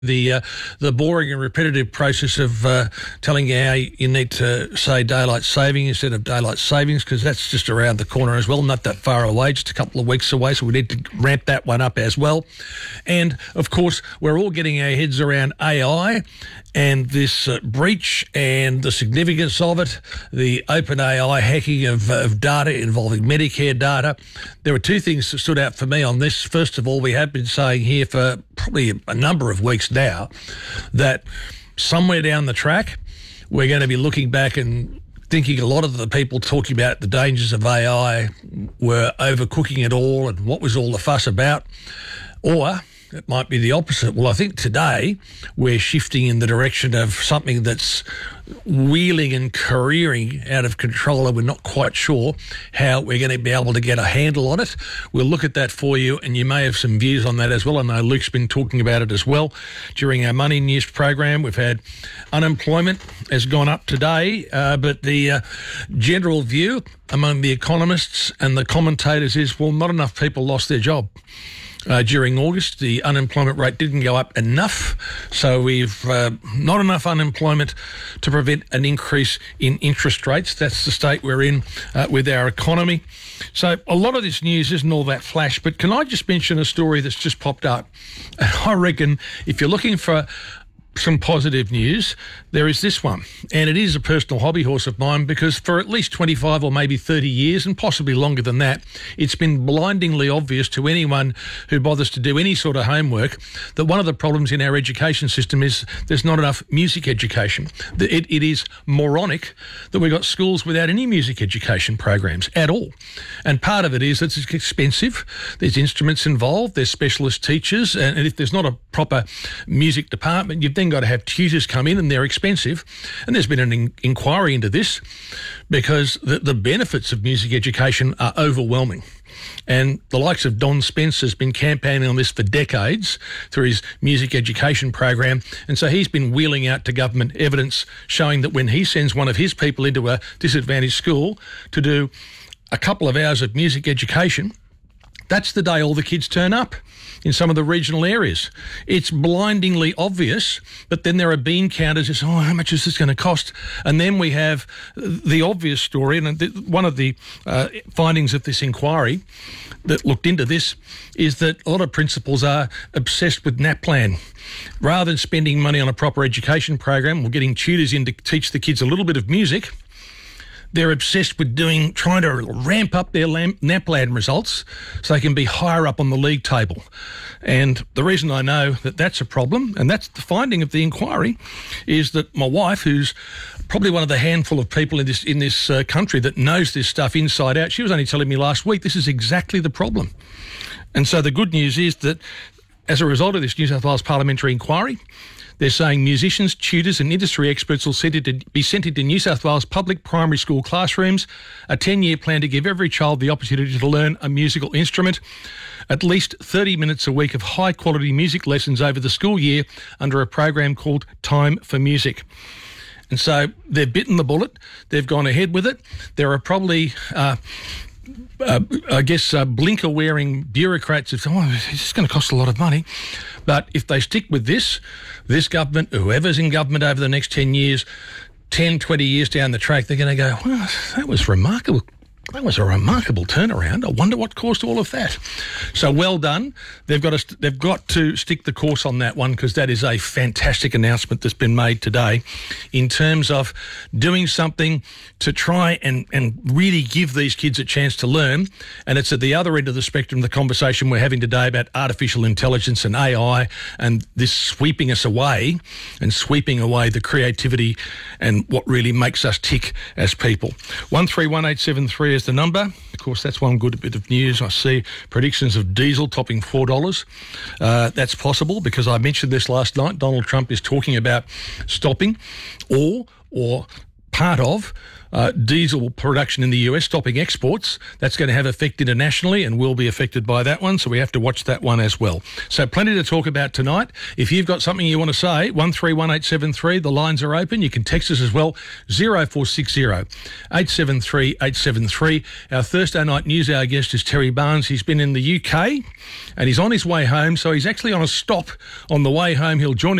The boring and repetitive process of telling you how you need to say daylight saving instead of daylight savings, because that's just around the corner as well, not that far away, just a couple of weeks away, so we need to ramp that one up as well. And, of course, we're all getting our heads around AI and this breach and the significance of it, the OpenAI hacking of data involving Medicare data. There were two things that stood out for me on this. First of all, we have been saying here for probably a number of weeks now that somewhere down the track we're going to be looking back and thinking a lot of the people talking about the dangers of AI were overcooking it all and what was all the fuss about, or it might be the opposite. Well, I think today we're shifting in the direction of something that's wheeling and careering out of control, and we're not quite sure how we're going to be able to get a handle on it. We'll look at that for you, and you may have some views on that as well. I know Luke's been talking about it as well during our Money News program. We've had unemployment has gone up today, but the general view among the economists and the commentators is, well, not enough people lost their job. During August, the unemployment rate didn't go up enough, so we've not enough unemployment to prevent an increase in interest rates. That's the state we're in with our economy. So a lot of this news isn't all that flash, but can I just mention a story that's just popped up? And I reckon if you're looking for some positive news, there is this one, and it is a personal hobby horse of mine, because for at least 25 or maybe 30 years, and possibly longer than that, it's been blindingly obvious to anyone who bothers to do any sort of homework that one of the problems in our education system is there's not enough music education. It is moronic that we've got schools without any music education programs at all. And part of it is that it's expensive, there's instruments involved, there's specialist teachers, and if there's not a proper music department, you've then got to have tutors come in, and they're expensive. And there's been an inquiry into this because the benefits of music education are overwhelming. And the likes of Don Spence has been campaigning on this for decades through his music education program. And so he's been wheeling out to government evidence showing that when he sends one of his people into a disadvantaged school to do a couple of hours of music education, that's the day all the kids turn up in some of the regional areas. It's blindingly obvious, but then there are bean counters that say, oh, how much is this going to cost? And then we have the obvious story, and one of the findings of this inquiry that looked into this is that a lot of principals are obsessed with NAPLAN. Rather than spending money on a proper education program or getting tutors in to teach the kids a little bit of music, they're obsessed with trying to ramp up their NAPLAN results so they can be higher up on the league table. And the reason I know that that's a problem, and that's the finding of the inquiry, is that my wife, who's probably one of the handful of people in this country that knows this stuff inside out, she was only telling me last week this is exactly the problem. And so the good news is that as a result of this New South Wales parliamentary inquiry, they're saying musicians, tutors and industry experts will be sent into New South Wales public primary school classrooms, a 10-year plan to give every child the opportunity to learn a musical instrument, at least 30 minutes a week of high-quality music lessons over the school year under a program called Time for Music. And so they've bitten the bullet. They've gone ahead with it. There are probably blinker-wearing bureaucrats who say, oh, it's just going to cost a lot of money. But if they stick with this government, whoever's in government over the next 10 years, 10, 20 years down the track, they're going to go, well, that was remarkable. That was a remarkable turnaround. I wonder what caused all of that. So well done. They've got to stick the course on that one, because that is a fantastic announcement that's been made today in terms of doing something to try and really give these kids a chance to learn. And it's at the other end of the spectrum, the conversation we're having today about artificial intelligence and AI and this sweeping us away and sweeping away the creativity and what really makes us tick as people. 131873 is the number. Of course, that's one good bit of news. I see predictions of diesel topping $4. That's possible because I mentioned this last night. Donald Trump is talking about stopping or part of diesel production in the US stopping exports. That's going to have effect internationally and will be affected by that one, so we have to watch that one as well. So plenty to talk about tonight. If you've got something you want to say, 131873, the lines are open. You can text us as well, 0460 873 873. Our Thursday night news hour guest is Terry Barnes. He's been in the UK and he's on his way home, so he's actually on a stop on the way home. He'll join